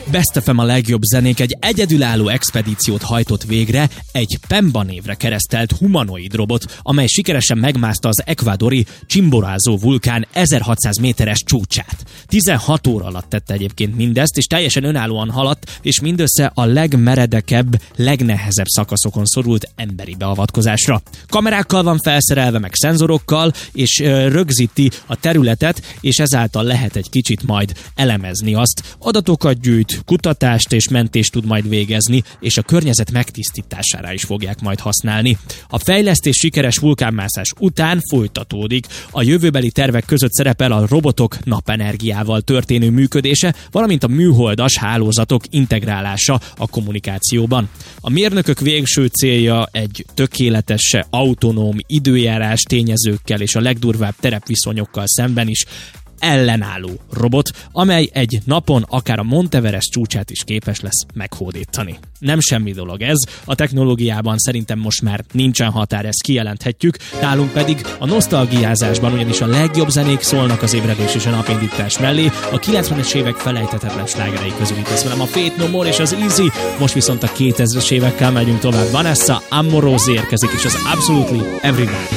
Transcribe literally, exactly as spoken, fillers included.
Best ef em a legjobb zenék egy egyedülálló expedíciót hajtott végre egy Pemba névre keresztelt humanoid robot, amely sikeresen megmászta az ekvádori Chimborazo vulkán ezerhatszáz méteres csúcsát. tizenhat óra alatt tette egyébként mindezt, és teljesen önállóan haladt, és mindössze a legmeredekebb, legnehezebb szakaszokon szorult emberi beavatkozásra. Kamerákkal van felszerelve, meg szenzorokkal, és ö, rögzíti a területet, és ezáltal lehet egy kicsit majd elemezni azt. Adatokat gyűjt, kutatást és mentést tud majd végezni, és a környezet megtisztítására is fogják majd használni. A fejlesztés sikeres vulkánmászás után folytatódik. A jövőbeli tervek között szerepel a robotok napenergiával történő működése, valamint a műholdas hálózatok integrálása a kommunikációban. A mérnökök végső célja egy tökéletes, autonóm időjárás tényezőkkel és a legdurvább terepviszonyokkal szemben is ellenálló robot, amely egy napon akár a Monteverest csúcsát is képes lesz meghódítani. Nem semmi dolog ez, a technológiában szerintem most már nincsen határ, ezt kijelenthetjük, nálunk pedig a nosztalgiázásban, ugyanis a legjobb zenék szólnak az ébredés és a napindítás mellé, a kilencvenes évek felejthetetlen slágerei közül itt lesz velem a Faith No More és az Easy, most viszont a kétezres évekkel megyünk tovább. Vanessa Amorosi érkezik, és az Absolutely Everyone.